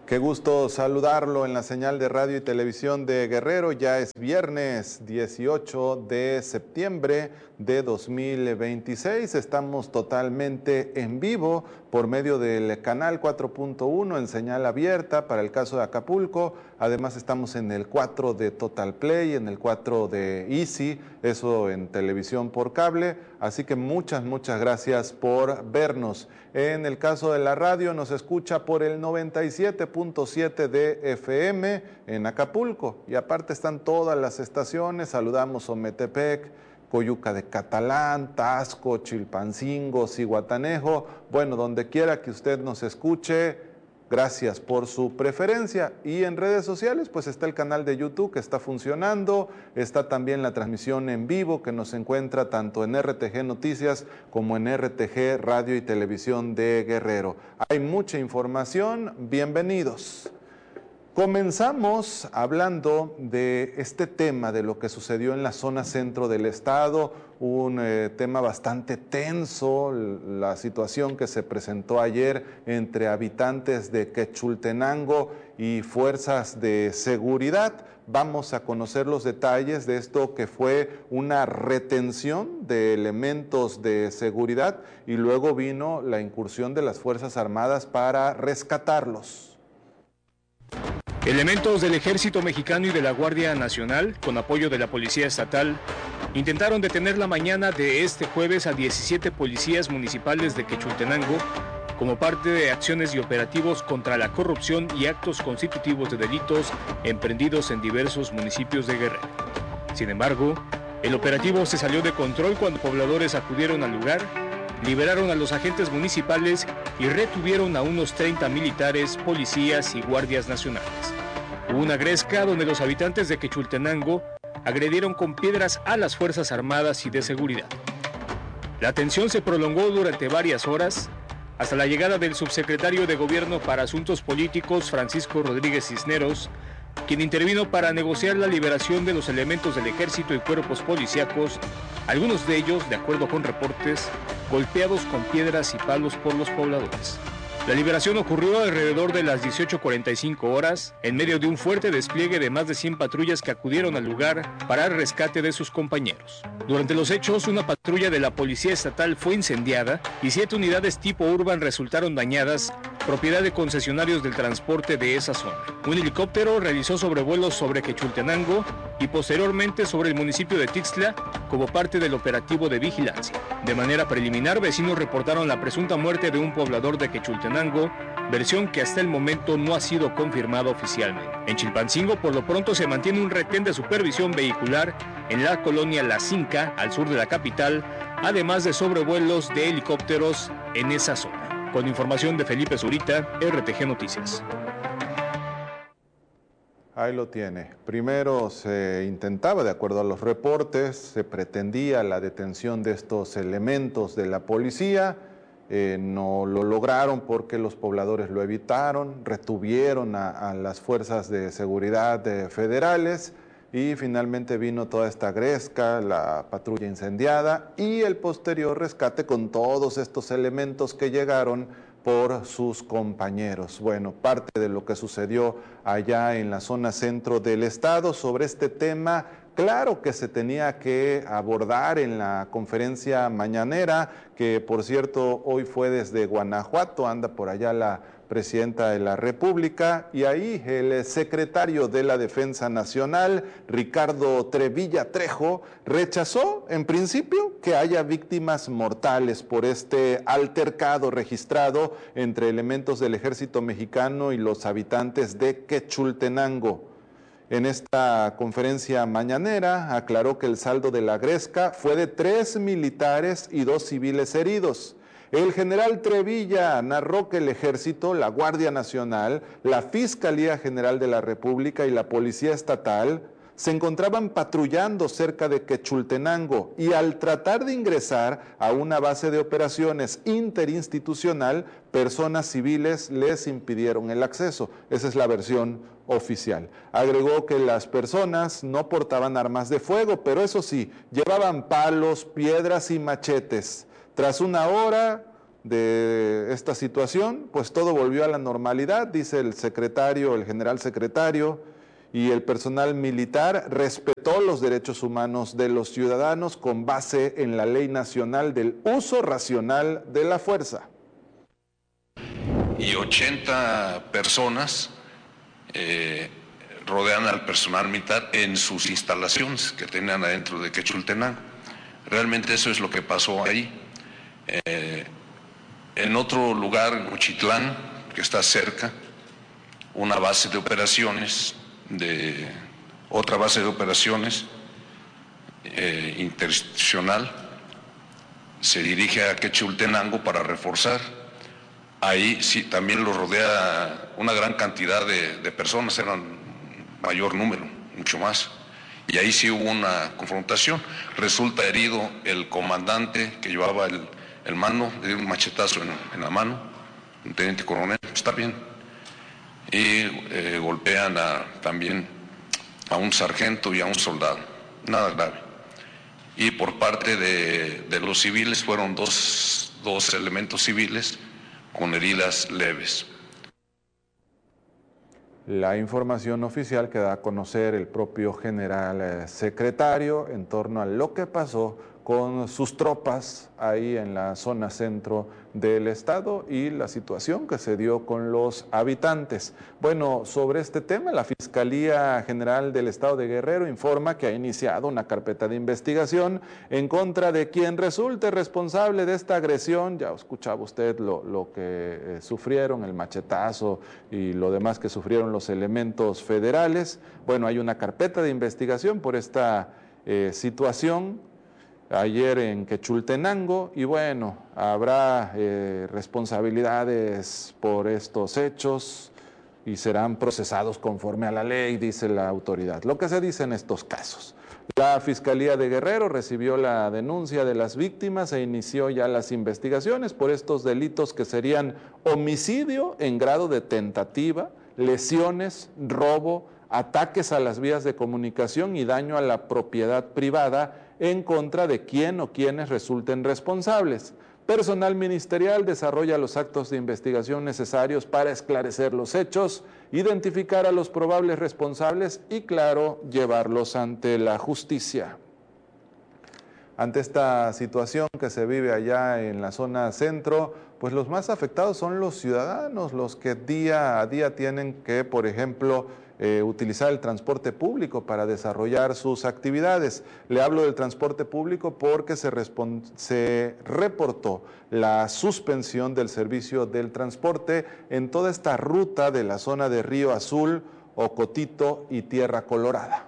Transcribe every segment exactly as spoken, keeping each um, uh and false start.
Qué gusto saludarlo en la señal de radio y televisión de Guerrero. Ya es viernes dieciocho de septiembre de dos mil veintiséis. Estamos totalmente en vivo por medio del canal cuatro punto uno en señal abierta para el caso de Acapulco. Además estamos en el cuatro de Total Play, en el cuatro de Easy, eso en televisión por cable. Así que muchas, muchas gracias por vernos. En el caso de la radio nos escucha por el noventa y siete punto siete de F M en Acapulco. Y aparte están todas las estaciones. Saludamos Ometepec, Coyuca de Catalán, Taxco, Chilpancingo, Zihuatanejo. Bueno, donde quiera que usted nos escuche, gracias por su preferencia. Y en redes sociales, pues está el canal de YouTube que está funcionando, está también la transmisión en vivo que nos encuentra tanto en R T G Noticias como en R T G Radio y Televisión de Guerrero. Hay mucha información, bienvenidos. Comenzamos hablando de este tema, de lo que sucedió en la zona centro del estado, un eh, tema bastante tenso, la situación que se presentó ayer entre habitantes de Quechultenango y fuerzas de seguridad. Vamos a conocer los detalles de esto que fue una retención de elementos de seguridad y luego vino la incursión de las Fuerzas Armadas para rescatarlos. Elementos del Ejército Mexicano y de la Guardia Nacional, con apoyo de la Policía Estatal, intentaron detener la mañana de este jueves a diecisiete policías municipales de Quechultenango como parte de acciones y operativos contra la corrupción y actos constitutivos de delitos emprendidos en diversos municipios de Guerrero. Sin embargo, el operativo se salió de control cuando pobladores acudieron al lugar, liberaron a los agentes municipales y retuvieron a unos treinta militares, policías y guardias nacionales. Hubo una gresca donde los habitantes de Quechultenango agredieron con piedras a las Fuerzas Armadas y de Seguridad. La tensión se prolongó durante varias horas, hasta la llegada del subsecretario de Gobierno para Asuntos Políticos, Francisco Rodríguez Cisneros, quien intervino para negociar la liberación de los elementos del ejército y cuerpos policíacos, algunos de ellos, de acuerdo con reportes, golpeados con piedras y palos por los pobladores. La liberación ocurrió alrededor de las dieciocho cuarenta y cinco horas, en medio de un fuerte despliegue de más de cien patrullas que acudieron al lugar para el rescate de sus compañeros. Durante los hechos, una patrulla de la Policía Estatal fue incendiada y siete unidades tipo Urban resultaron dañadas, propiedad de concesionarios del transporte de esa zona. Un helicóptero realizó sobrevuelos sobre Quechultenango y posteriormente sobre el municipio de Tixtla como parte del operativo de vigilancia. De manera preliminar, vecinos reportaron la presunta muerte de un poblador de Quechultenango, versión que hasta el momento no ha sido confirmada oficialmente. En Chilpancingo, por lo pronto, se mantiene un retén de supervisión vehicular en la colonia La Cinca, al sur de la capital, además de sobrevuelos de helicópteros en esa zona. Con información de Felipe Zurita, R T G Noticias. Ahí lo tiene. Primero se intentaba, de acuerdo a los reportes, se pretendía la detención de estos elementos de la policía. Eh, no lo lograron porque los pobladores lo evitaron, retuvieron a, a las fuerzas de seguridad de federales y finalmente vino toda esta gresca, la patrulla incendiada y el posterior rescate con todos estos elementos que llegaron por sus compañeros. Bueno, parte de lo que sucedió allá en la zona centro del estado sobre este tema. Claro que se tenía que abordar en la conferencia mañanera, que por cierto hoy fue desde Guanajuato, anda por allá la presidenta de la República, y ahí el secretario de la Defensa Nacional, Ricardo Trevilla Trejo, rechazó en principio que haya víctimas mortales por este altercado registrado entre elementos del Ejército Mexicano y los habitantes de Quechultenango. En esta conferencia mañanera aclaró que el saldo de la gresca fue de tres militares y dos civiles heridos. El general Trevilla narró que el Ejército, la Guardia Nacional, la Fiscalía General de la República y la Policía Estatal se encontraban patrullando cerca de Quechultenango y al tratar de ingresar a una base de operaciones interinstitucional, personas civiles les impidieron el acceso. Esa es la versión oficial. Agregó que las personas no portaban armas de fuego, pero eso sí, llevaban palos, piedras y machetes. Tras una hora de esta situación, pues todo volvió a la normalidad, dice el secretario, el general secretario, y el personal militar respetó los derechos humanos de los ciudadanos con base en la Ley Nacional del Uso Racional de la Fuerza. Y ochenta personas eh, rodean al personal militar en sus instalaciones que tenían adentro de Quechultenango. Realmente eso es lo que pasó ahí. Eh, en otro lugar, en Uchitlán, que está cerca, una base de operaciones, de otra base de operaciones eh, interinstitucional, se dirige a Quechultenango para reforzar. Ahí sí también lo rodea una gran cantidad de, de personas, eran mayor número, mucho más. Y ahí sí hubo una confrontación. Resulta herido el comandante que llevaba el, el mando, le dio un machetazo en, en la mano, un teniente coronel, está bien. Y eh, golpean a, también a un sargento y a un soldado, nada grave. Y por parte de, de los civiles fueron dos, dos elementos civiles con heridas leves. La información oficial que da a conocer el propio general eh, secretario en torno a lo que pasó con sus tropas ahí en la zona centro del estado y la situación que se dio con los habitantes. Bueno, sobre este tema, la Fiscalía General del Estado de Guerrero informa que ha iniciado una carpeta de investigación en contra de quien resulte responsable de esta agresión. Ya escuchaba usted lo, lo que eh, sufrieron, el machetazo y lo demás que sufrieron los elementos federales. Bueno, hay una carpeta de investigación por esta eh, situación ayer en Quechultenango y bueno, habrá eh, responsabilidades por estos hechos y serán procesados conforme a la ley, dice la autoridad. Lo que se dice en estos casos. La Fiscalía de Guerrero recibió la denuncia de las víctimas e inició ya las investigaciones por estos delitos que serían homicidio en grado de tentativa, lesiones, robo, ataques a las vías de comunicación y daño a la propiedad privada en contra de quien o quienes resulten responsables. Personal ministerial desarrolla los actos de investigación necesarios para esclarecer los hechos, identificar a los probables responsables y, claro, llevarlos ante la justicia. Ante esta situación que se vive allá en la zona centro, pues los más afectados son los ciudadanos, los que día a día tienen que, por ejemplo, Eh, utilizar el transporte público para desarrollar sus actividades. Le hablo del transporte público porque se, se reportó la suspensión del servicio del transporte en toda esta ruta de la zona de Río Azul, Ocotito y Tierra Colorada.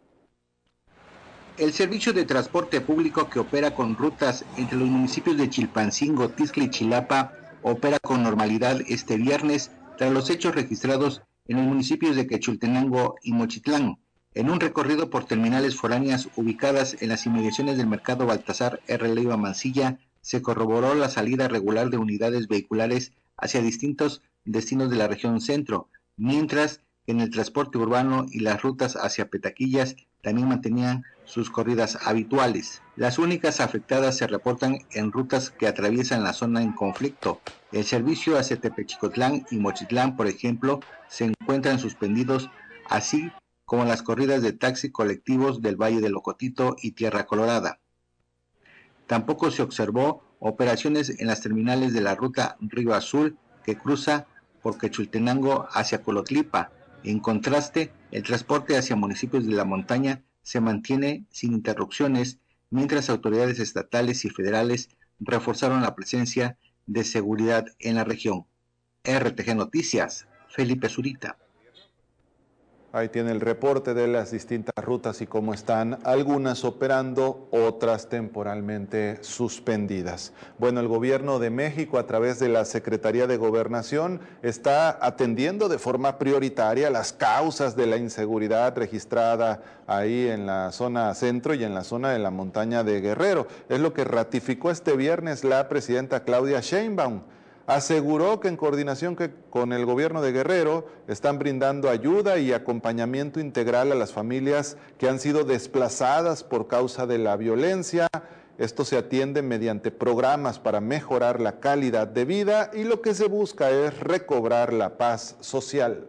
El servicio de transporte público que opera con rutas entre los municipios de Chilpancingo, Tixla y Chilapa opera con normalidad este viernes tras los hechos registrados en los municipios de Quechultenango y Mochitlán, en un recorrido por terminales foráneas ubicadas en las inmediaciones del mercado Baltasar R. Leiva Mancilla, se corroboró la salida regular de unidades vehiculares hacia distintos destinos de la región centro, mientras que en el transporte urbano y las rutas hacia Petaquillas también mantenían sus corridas habituales. Las únicas afectadas se reportan en rutas que atraviesan la zona en conflicto. El servicio hacia Tepechicotlán y Mochitlán, por ejemplo, se encuentran suspendidos, así como las corridas de taxi colectivos del Valle del Ocotito y Tierra Colorada. Tampoco se observó operaciones en las terminales de la ruta Río Azul, que cruza por Quechultenango hacia Colotlipa. En contraste, el transporte hacia municipios de la montaña se mantiene sin interrupciones, mientras autoridades estatales y federales reforzaron la presencia de seguridad en la región. R T G Noticias, Felipe Zurita. Ahí tiene el reporte de las distintas rutas y cómo están, algunas operando, otras temporalmente suspendidas. Bueno, el gobierno de México, a través de la Secretaría de Gobernación, está atendiendo de forma prioritaria las causas de la inseguridad registrada ahí en la zona centro y en la zona de la montaña de Guerrero. Es lo que ratificó este viernes la presidenta Claudia Sheinbaum. Aseguró que en coordinación que con el gobierno de Guerrero están brindando ayuda y acompañamiento integral a las familias que han sido desplazadas por causa de la violencia Esto se atiende mediante programas para mejorar la calidad de vida y lo que se busca es recobrar la paz social.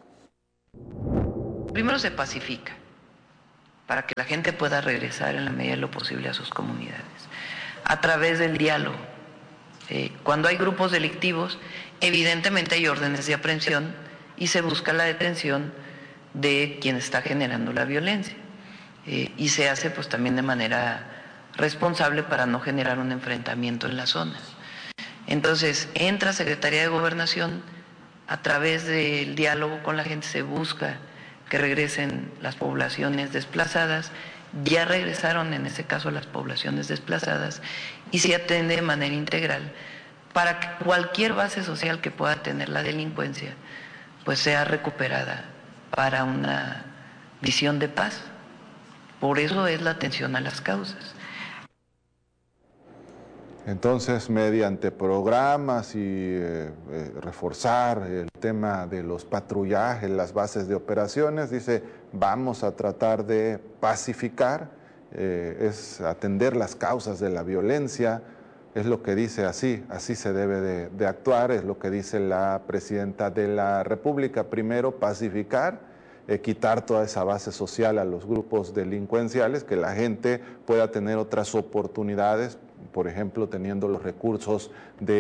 Primero se pacifica para que la gente pueda regresar en la medida de lo posible a sus comunidades, a través del diálogo. Eh, cuando hay grupos delictivos, evidentemente hay órdenes de aprehensión y se busca la detención de quien está generando la violencia. Eh, y se hace pues también de manera responsable para no generar un enfrentamiento en las zonas. Entonces, entra Secretaría de Gobernación, a través del diálogo con la gente se busca que regresen las poblaciones desplazadas, ya regresaron en ese caso las poblaciones desplazadas y se atiende de manera integral para que cualquier base social que pueda tener la delincuencia pues sea recuperada para una visión de paz. Por eso es la atención a las causas. Entonces, mediante programas y eh, eh, reforzar el tema de los patrullajes, las bases de operaciones, dice, vamos a tratar de pacificar, eh, es atender las causas de la violencia, es lo que dice así, así se debe de, de actuar, es lo que dice la presidenta de la República. Primero, pacificar, eh, quitar toda esa base social a los grupos delincuenciales, que la gente pueda tener otras oportunidades, por ejemplo, teniendo los recursos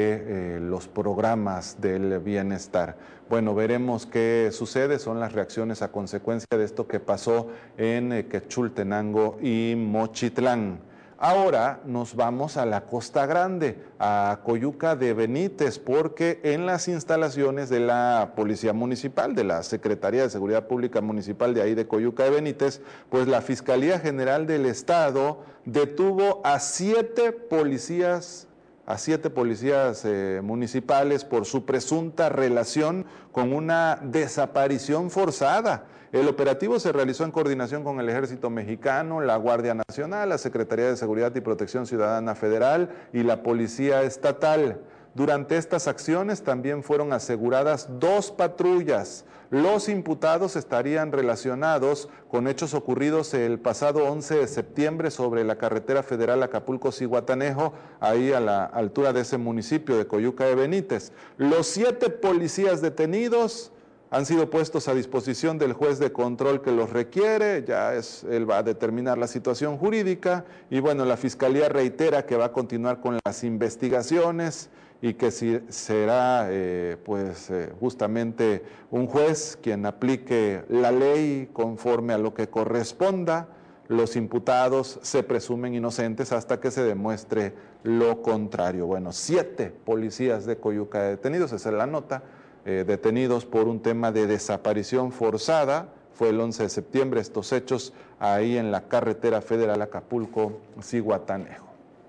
de eh, los programas del bienestar. Bueno, veremos qué sucede, son las reacciones a consecuencia de esto que pasó en eh, Quechultenango y Mochitlán. Ahora nos vamos a la Costa Grande, a Coyuca de Benítez, porque en las instalaciones de la Policía Municipal, de la Secretaría de Seguridad Pública Municipal de ahí de Coyuca de Benítez, pues la Fiscalía General del Estado detuvo a siete policías, a siete policías eh, municipales por su presunta relación con una desaparición forzada. El operativo se realizó en coordinación con el Ejército Mexicano, la Guardia Nacional, la Secretaría de Seguridad y Protección Ciudadana Federal y la Policía Estatal. Durante estas acciones también fueron aseguradas dos patrullas. Los imputados estarían relacionados con hechos ocurridos el pasado once de septiembre sobre la carretera federal Acapulco-Zihuatanejo, ahí a la altura de ese municipio de Coyuca de Benítez. Los siete policías detenidos han sido puestos a disposición del juez de control que los requiere, ya es, él va a determinar la situación jurídica y bueno, la Fiscalía reitera que va a continuar con las investigaciones y que si será eh, pues eh, justamente un juez quien aplique la ley conforme a lo que corresponda. Los imputados se presumen inocentes hasta que se demuestre lo contrario. Bueno, siete policías de Coyuca detenidos, esa es la nota. Eh, detenidos por un tema de desaparición forzada. Fue el once de septiembre estos hechos ahí en la carretera federal Acapulco-Zihuatanejo,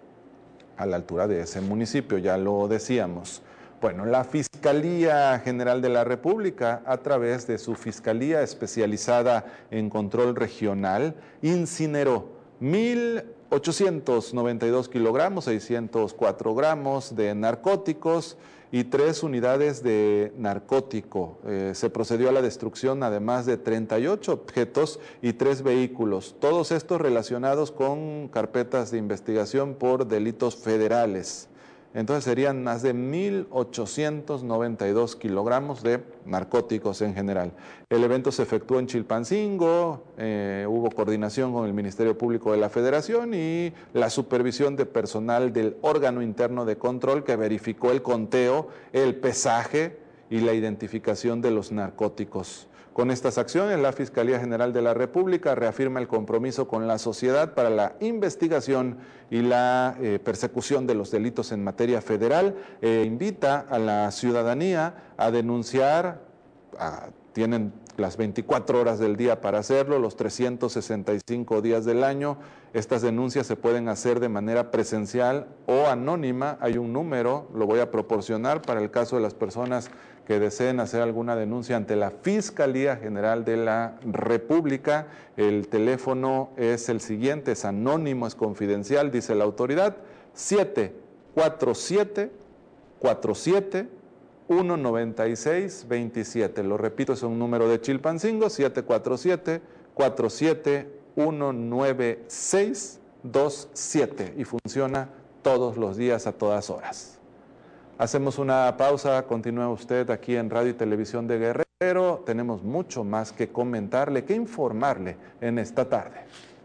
a la altura de ese municipio, ya lo decíamos. Bueno, la Fiscalía General de la República, a través de su Fiscalía especializada en control regional, incineró mil ochocientos noventa y dos kilogramos, seiscientos cuatro gramos de narcóticos y tres unidades de narcótico. Eh, se procedió a la destrucción además de treinta y ocho objetos y tres vehículos, todos estos relacionados con carpetas de investigación por delitos federales. Entonces serían más de mil ochocientos noventa y dos kilogramos de narcóticos en general. El evento se efectuó en Chilpancingo, eh, hubo coordinación con el Ministerio Público de la Federación y la supervisión de personal del órgano interno de control que verificó el conteo, el pesaje y la identificación de los narcóticos. Con estas acciones, la Fiscalía General de la República reafirma el compromiso con la sociedad para la investigación y la eh, persecución de los delitos en materia federal. E invita a la ciudadanía a denunciar, a, tienen las veinticuatro horas del día para hacerlo, los trescientos sesenta y cinco días del año. Estas denuncias se pueden hacer de manera presencial o anónima. Hay un número, lo voy a proporcionar para el caso de las personas que deseen hacer alguna denuncia ante la Fiscalía General de la República. El teléfono es el siguiente, es anónimo, es confidencial, dice la autoridad, siete cuatro siete, cuatro siete, uno nueve seis dos siete. Lo repito, es un número de Chilpancingo, siete cuatro siete, cuatro siete, uno nueve seis veintisiete y funciona todos los días a todas horas. Hacemos una pausa, continúa usted aquí en Radio y Televisión de Guerrero. Tenemos mucho más que comentarle, que informarle en esta tarde.